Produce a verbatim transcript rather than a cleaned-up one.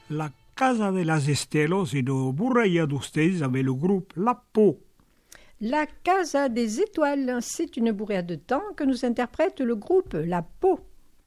La Casa de las Estelos, une bourraia d'ustells avec le groupe La Peau. La Casa des Étoiles, c'est une bourriade de temps que nous interprète le groupe La Peau.